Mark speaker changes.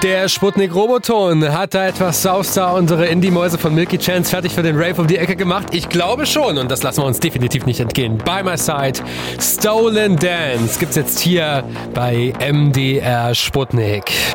Speaker 1: Der Sputnik Roboton hat da etwas Saustar unsere Indie-Mäuse von Milky Chance fertig für den Rave um die Ecke gemacht? Ich glaube schon und das lassen wir uns definitiv nicht entgehen. By My Side, Stolen Dance gibt's jetzt hier bei MDR Sputnik.